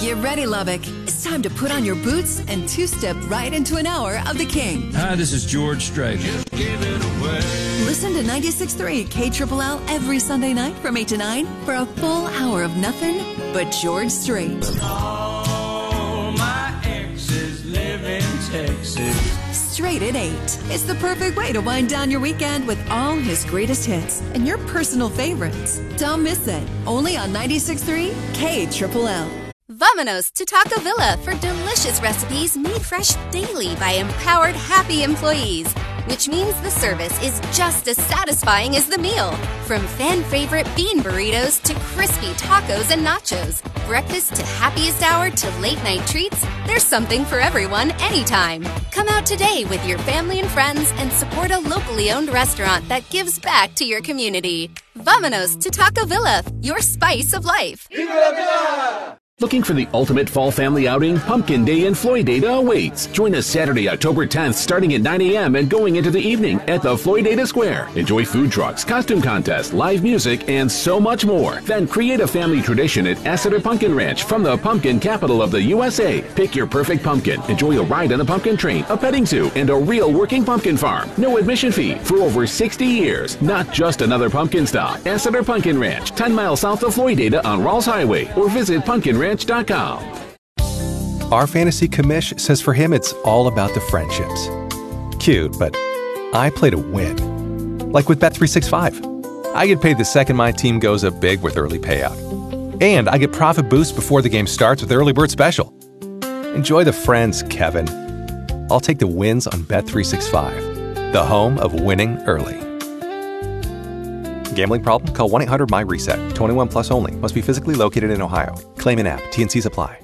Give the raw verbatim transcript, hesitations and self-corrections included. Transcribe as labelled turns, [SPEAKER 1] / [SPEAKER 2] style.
[SPEAKER 1] Get ready, Lubbock. It's time to put on your boots and two-step right into an hour of the King.
[SPEAKER 2] Hi, this is George Strait.
[SPEAKER 1] Listen to ninety-six point three K L L every Sunday night from eight to nine for a full hour of nothing but George Strait.
[SPEAKER 3] All my exes live in Texas.
[SPEAKER 1] Straight at eight. It's the perfect way to wind down your weekend with all his greatest hits and your personal favorites. Don't miss it. Only on ninety-six point three K L L.
[SPEAKER 4] Vamonos to Taco Villa for delicious recipes made fresh daily by empowered, happy employees, which means the service is just as satisfying as the meal. From fan-favorite bean burritos to crispy tacos and nachos, breakfast to happiest hour to late-night treats, there's something for everyone anytime. Come out today with your family and friends and support a locally owned restaurant that gives back to your community. Vamonos to Taco Villa, your spice of life.
[SPEAKER 5] Looking for the ultimate fall family outing? Pumpkin Day in Floydada awaits. Join us Saturday, October tenth, starting at nine a m and going into the evening at the Floydada Square. Enjoy food trucks, costume contests, live music, and so much more. Then create a family tradition at Asseter Pumpkin Ranch from the pumpkin capital of the U S A. Pick your perfect pumpkin. Enjoy a ride on a pumpkin train, a petting zoo, and a real working pumpkin farm. No admission fee for over sixty years. Not just another pumpkin stop. Asseter Pumpkin Ranch, ten miles south of Floydada on Rawls Highway, or visit pumpkin ranch dot com.
[SPEAKER 6] Our fantasy commish says for him it's all about the friendships. Cute, but I play to win. Like with Bet three sixty-five. I get paid the second my team goes up big with early payout. And I get profit boost before the game starts with Early Bird Special. Enjoy the friends, Kevin. I'll take the wins on Bet three sixty-five, the home of winning early. Gambling problem? Call one eight hundred M Y RESET. twenty-one plus only. Must be physically located in Ohio. Claim in app. T and Cs apply.